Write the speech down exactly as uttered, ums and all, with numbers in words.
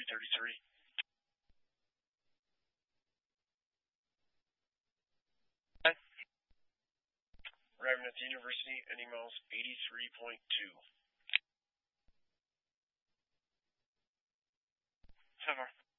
three thirty-three. Arriving at the University, ending miles eighty-three point two. So far.